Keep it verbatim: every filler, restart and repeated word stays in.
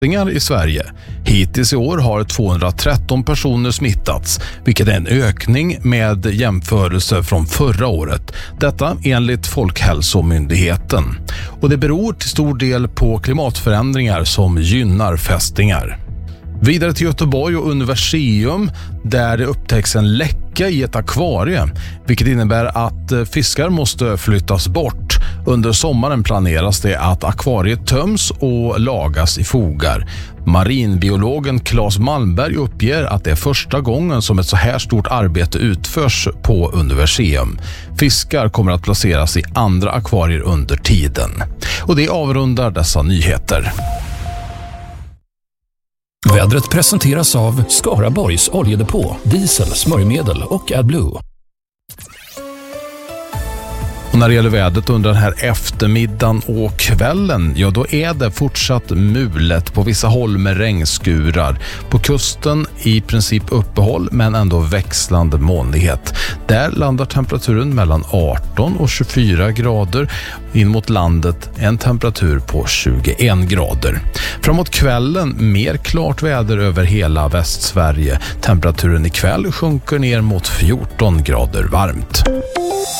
i Sverige. Hittills i år har tvåhundratretton personer smittats, vilket är en ökning med jämförelse från förra året. Detta enligt Folkhälsomyndigheten. Och det beror till stor del på klimatförändringar som gynnar fästingar. Vidare till Göteborg och Universium där det upptäcks en läcka i ett akvarie, vilket innebär att fiskar måste flyttas bort. Under sommaren planeras det att akvariet töms och lagas i fogar. Marinbiologen Claes Malmberg uppger att det är första gången som ett så här stort arbete utförs på Universium. Fiskar kommer att placeras i andra akvarier under tiden. Och det avrundar dessa nyheter. Vädret presenteras av Skaraborgs oljedepå, diesel, smörjmedel och AdBlue. Och när det gäller vädret under den här eftermiddagen och kvällen, ja då är det fortsatt mulet på vissa håll med regnskurar. På kusten i princip uppehåll men ändå växlande molnighet. Där landar temperaturen mellan arton och tjugofyra grader. In mot landet en temperatur på tjugoen grader. Framåt kvällen mer klart väder över hela Västsverige. Temperaturen ikväll sjunker ner mot fjorton grader varmt.